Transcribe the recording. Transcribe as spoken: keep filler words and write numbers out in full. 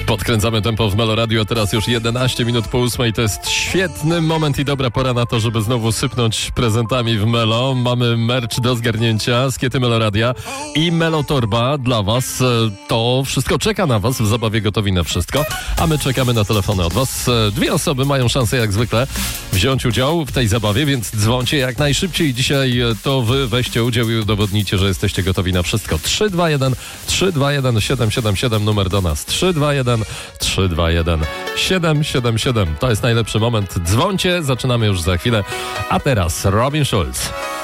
Podkręcamy tempo w Melo Radio, teraz już jedenaście minut po ósmej. To jest świetny moment i dobra pora na to, żeby znowu sypnąć prezentami w Melo. Mamy merch do zgarnięcia z Kiety Melo Radia i Melo Torba dla was. To wszystko czeka na was w zabawie Gotowi na Wszystko, a my czekamy na telefony od was. Dwie osoby mają szansę jak zwykle wziąć udział w tej zabawie, więc dzwońcie jak najszybciej. Dzisiaj to wy weźcie udział i udowodnijcie, że jesteście gotowi na wszystko. trzy dwa jeden trzy dwa jeden siedem siedem siedem numer do nas. trzy dwa jeden trzy dwa jeden siedem siedem siedem. To jest najlepszy moment. Dzwońcie, zaczynamy już za chwilę. A teraz Robin Schulz.